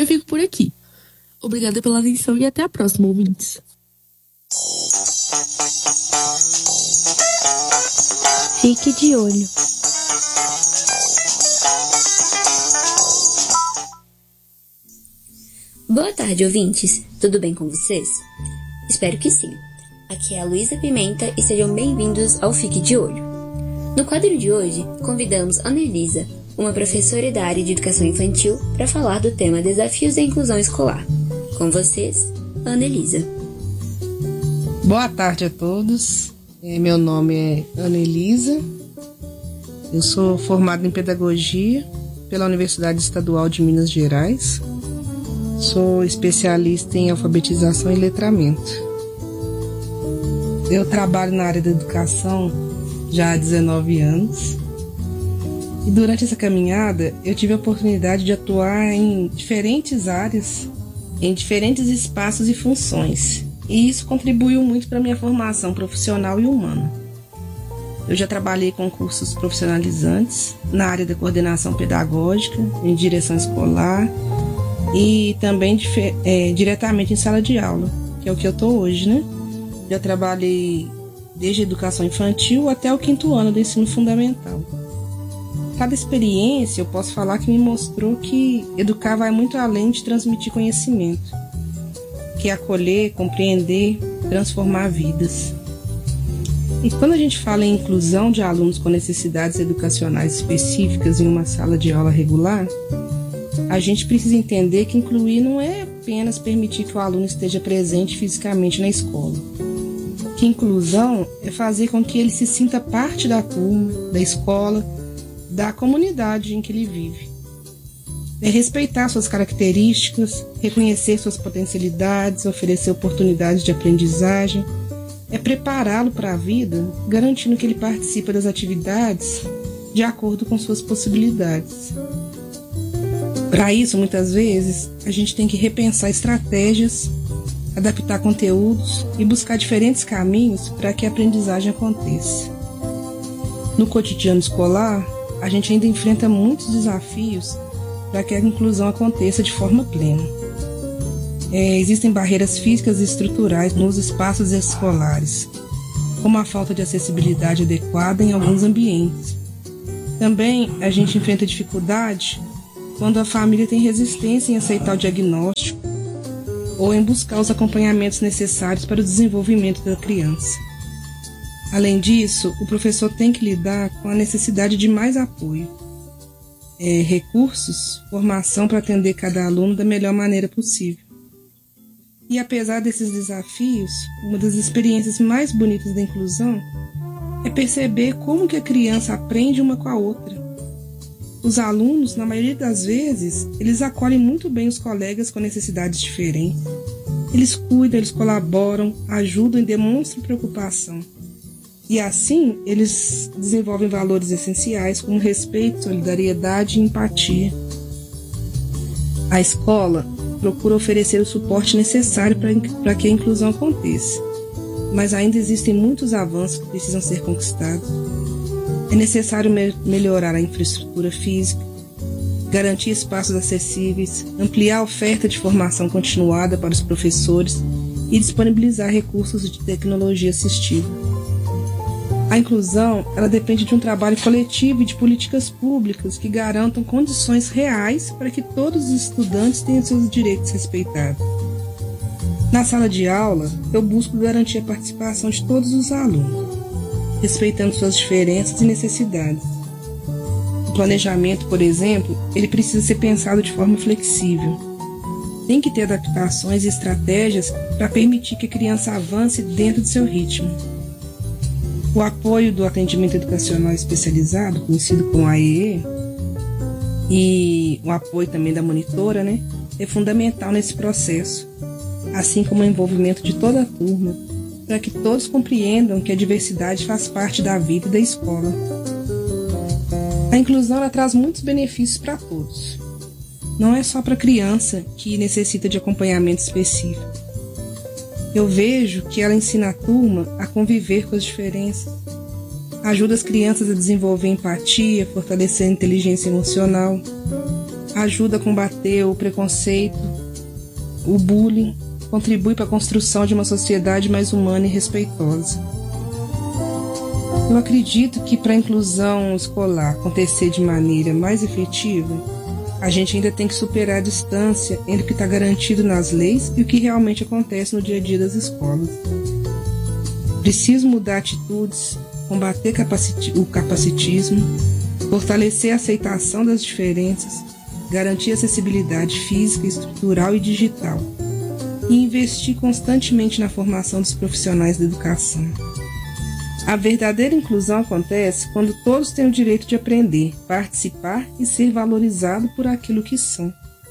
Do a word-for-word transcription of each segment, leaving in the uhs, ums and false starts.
eu fico por aqui. Obrigada pela atenção e até a próxima, ouvintes. Fique de olho. Boa tarde, ouvintes. Tudo bem com vocês? Espero que sim. Aqui é a Luísa Pimenta e sejam bem-vindos ao Fique de Olho. No quadro de hoje, convidamos a Ana Elisa, uma professora da área de educação infantil, para falar do tema Desafios da Inclusão Escolar. Com vocês, Ana Elisa. Boa tarde a todos. Meu nome é Ana Elisa. Eu sou formada em Pedagogia pela Universidade Estadual de Minas Gerais. Sou especialista em alfabetização e letramento. Eu trabalho na área da educação já há dezenove anos. E durante essa caminhada, eu tive a oportunidade de atuar em diferentes áreas, em diferentes espaços e funções. E isso contribuiu muito para a minha formação profissional e humana. Eu já trabalhei com cursos profissionalizantes na área da coordenação pedagógica, em direção escolar e também é, diretamente em sala de aula, que é o que eu estou hoje, né? Já trabalhei desde a educação infantil até o quinto ano do ensino fundamental. Cada experiência eu posso falar que me mostrou que educar vai muito além de transmitir conhecimento, que é acolher, compreender, transformar vidas. E quando a gente fala em inclusão de alunos com necessidades educacionais específicas em uma sala de aula regular, a gente precisa entender que incluir não é apenas permitir que o aluno esteja presente fisicamente na escola. Que inclusão é fazer com que ele se sinta parte da turma, da escola, da comunidade em que ele vive. É respeitar suas características, reconhecer suas potencialidades, oferecer oportunidades de aprendizagem, é prepará-lo para a vida, garantindo que ele participe das atividades de acordo com suas possibilidades. Para isso, muitas vezes, a gente tem que repensar estratégias, adaptar conteúdos e buscar diferentes caminhos para que a aprendizagem aconteça. No cotidiano escolar, a gente ainda enfrenta muitos desafios para que a inclusão aconteça de forma plena. É, existem barreiras físicas e estruturais nos espaços escolares, como a falta de acessibilidade adequada em alguns ambientes. Também a gente enfrenta dificuldade quando a família tem resistência em aceitar o diagnóstico ou em buscar os acompanhamentos necessários para o desenvolvimento da criança. Além disso, o professor tem que lidar com a necessidade de mais apoio, é, recursos, formação para atender cada aluno da melhor maneira possível. E apesar desses desafios, uma das experiências mais bonitas da inclusão é perceber como que a criança aprende uma com a outra. Os alunos, na maioria das vezes, eles acolhem muito bem os colegas com necessidades diferentes. Eles cuidam, eles colaboram, ajudam e demonstram preocupação. E assim, eles desenvolvem valores essenciais como respeito, solidariedade e empatia. A escola procura oferecer o suporte necessário para que a inclusão aconteça, mas ainda existem muitos avanços que precisam ser conquistados. É necessário me- melhorar a infraestrutura física, garantir espaços acessíveis, ampliar a oferta de formação continuada para os professores e disponibilizar recursos de tecnologia assistiva. A inclusão, ela depende de um trabalho coletivo e de políticas públicas que garantam condições reais para que todos os estudantes tenham seus direitos respeitados. Na sala de aula, eu busco garantir a participação de todos os alunos, respeitando suas diferenças e necessidades. O planejamento, por exemplo, ele precisa ser pensado de forma flexível. Tem que ter adaptações e estratégias para permitir que a criança avance dentro do seu ritmo. O apoio do atendimento educacional especializado, conhecido como A E E, e o apoio também da monitora, né, é fundamental nesse processo, assim como o envolvimento de toda a turma, para que todos compreendam que a diversidade faz parte da vida e da escola. A inclusão ela traz muitos benefícios para todos. Não é só para a criança que necessita de acompanhamento específico. Eu vejo que ela ensina a turma a conviver com as diferenças, ajuda as crianças a desenvolver empatia, fortalecer a inteligência emocional, ajuda a combater o preconceito, o bullying, contribui para a construção de uma sociedade mais humana e respeitosa. Eu acredito que para a inclusão escolar acontecer de maneira mais efetiva, a gente ainda tem que superar a distância entre o que está garantido nas leis e o que realmente acontece no dia a dia das escolas. Preciso mudar atitudes, combater capaciti- o capacitismo, fortalecer a aceitação das diferenças, garantir acessibilidade física, estrutural e digital, e investir constantemente na formação dos profissionais da educação. A verdadeira inclusão acontece quando todos têm o direito de aprender, participar e ser valorizado por aquilo que são.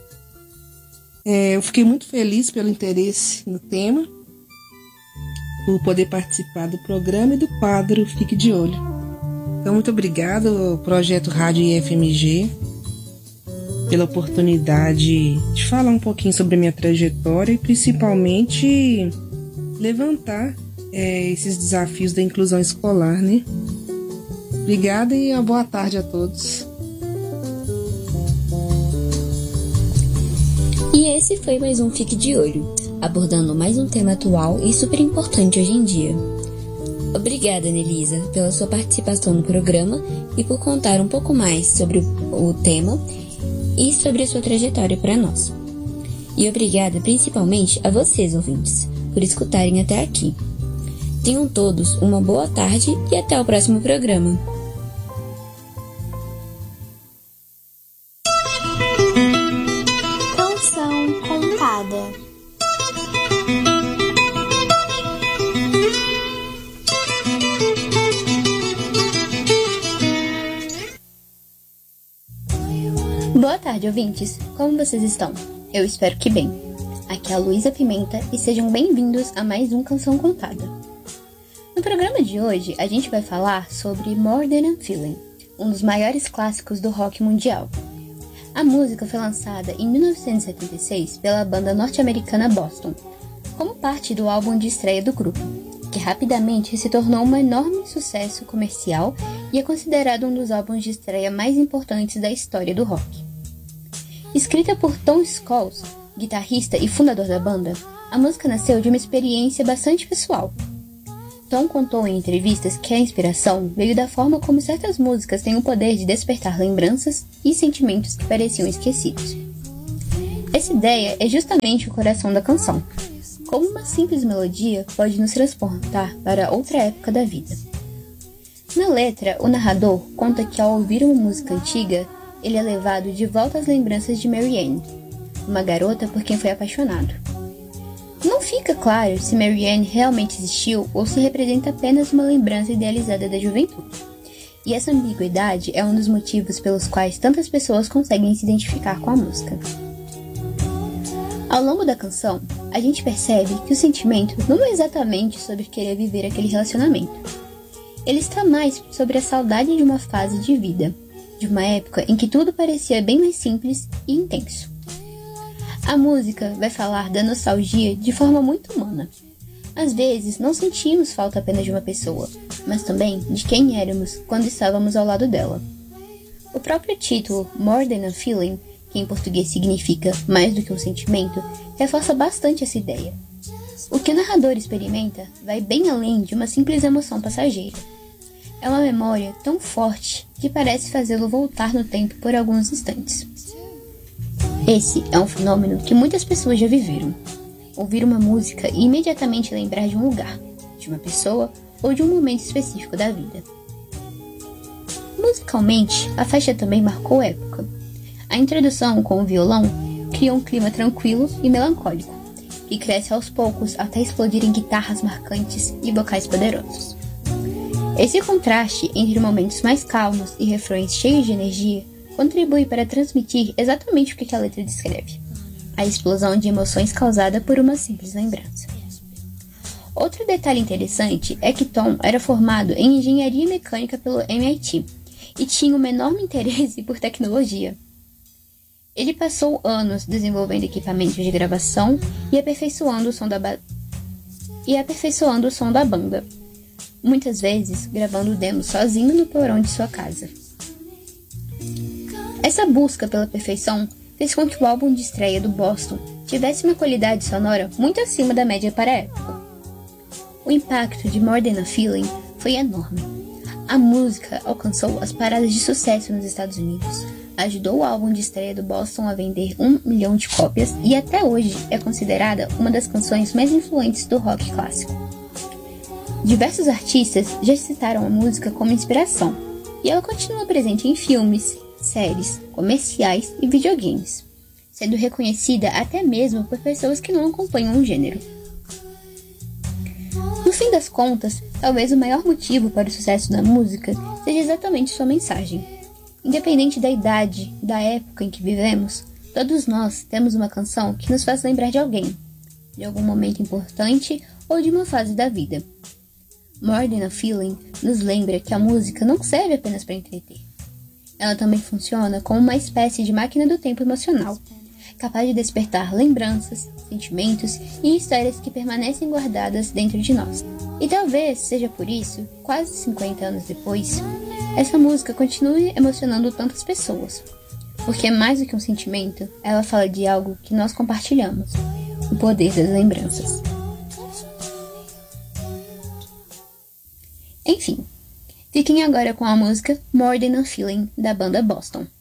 É, eu fiquei muito feliz pelo interesse no tema, por poder participar do programa e do quadro Fique de Olho. Então, muito obrigado ao Projeto Rádio I F M G pela oportunidade de falar um pouquinho sobre a minha trajetória e principalmente levantar é, esses desafios da inclusão escolar, né? Obrigada e uma boa tarde a todos. E esse foi mais um Fique de Olho, abordando mais um tema atual e super importante hoje em dia. Obrigada, Anelisa, pela sua participação no programa e por contar um pouco mais sobre o tema e sobre a sua trajetória para nós. E obrigada principalmente a vocês, ouvintes, por escutarem até aqui. Tenham todos uma boa tarde e até o próximo programa. Canção contada. Boa tarde, ouvintes! Como vocês estão? Eu espero que bem. Aqui é a Luísa Pimenta e sejam bem-vindos a mais um Canção Contada. No programa de hoje, a gente vai falar sobre More Than a Feeling, um dos maiores clássicos do rock mundial. A música foi lançada em mil novecentos e setenta e seis pela banda norte-americana Boston, como parte do álbum de estreia do grupo, que rapidamente se tornou um enorme sucesso comercial e é considerado um dos álbuns de estreia mais importantes da história do rock. Escrita por Tom Scholz, guitarrista e fundador da banda, a música nasceu de uma experiência bastante pessoal. Tom contou em entrevistas que a inspiração veio da forma como certas músicas têm o poder de despertar lembranças e sentimentos que pareciam esquecidos. Essa ideia é justamente o coração da canção. Como uma simples melodia pode nos transportar para outra época da vida. Na letra, o narrador conta que ao ouvir uma música antiga, ele é levado de volta às lembranças de Mary Ann, uma garota por quem foi apaixonado. Não fica claro se Mary Ann realmente existiu ou se representa apenas uma lembrança idealizada da juventude. E essa ambiguidade é um dos motivos pelos quais tantas pessoas conseguem se identificar com a música. Ao longo da canção, a gente percebe que o sentimento não é exatamente sobre querer viver aquele relacionamento. Ele está mais sobre a saudade de uma fase de vida, de uma época em que tudo parecia bem mais simples e intenso. A música vai falar da nostalgia de forma muito humana. Às vezes, não sentimos falta apenas de uma pessoa, mas também de quem éramos quando estávamos ao lado dela. O próprio título, More Than a Feeling, que em português significa mais do que um sentimento, reforça bastante essa ideia. O que o narrador experimenta vai bem além de uma simples emoção passageira. É uma memória tão forte que parece fazê-lo voltar no tempo por alguns instantes. Esse é um fenômeno que muitas pessoas já viveram. Ouvir uma música e imediatamente lembrar de um lugar, de uma pessoa ou de um momento específico da vida. Musicalmente, a faixa também marcou época. A introdução com o violão cria um clima tranquilo e melancólico, que cresce aos poucos até explodir em guitarras marcantes e vocais poderosos. Esse contraste entre momentos mais calmos e refrões cheios de energia contribui para transmitir exatamente o que a letra descreve: a explosão de emoções causada por uma simples lembrança. Outro detalhe interessante é que Tom era formado em engenharia mecânica pelo M I T e tinha um enorme interesse por tecnologia. Ele passou anos desenvolvendo equipamentos de gravação e aperfeiçoando o som da, ba... e aperfeiçoando o som da banda, muitas vezes gravando demos sozinho no porão de sua casa. Essa busca pela perfeição fez com que o álbum de estreia do Boston tivesse uma qualidade sonora muito acima da média para a época. O impacto de More Than a Feeling foi enorme. A música alcançou as paradas de sucesso nos Estados Unidos, ajudou o álbum de estreia do Boston a vender um milhão de cópias e até hoje é considerada uma das canções mais influentes do rock clássico. Diversos artistas já citaram a música como inspiração, e ela continua presente em filmes, séries, comerciais e videogames, sendo reconhecida até mesmo por pessoas que não acompanham o gênero. No fim das contas, talvez o maior motivo para o sucesso da música seja exatamente sua mensagem. Independente da idade, da época em que vivemos, todos nós temos uma canção que nos faz lembrar de alguém, de algum momento importante ou de uma fase da vida. More Than a Feeling nos lembra que a música não serve apenas para entreter. Ela também funciona como uma espécie de máquina do tempo emocional, capaz de despertar lembranças, sentimentos e histórias que permanecem guardadas dentro de nós. E talvez seja por isso, quase cinquenta anos depois, essa música continue emocionando tantas pessoas. Porque mais do que um sentimento, ela fala de algo que nós compartilhamos, o poder das lembranças. Enfim, fiquem agora com a música More Than a Feeling da banda Boston.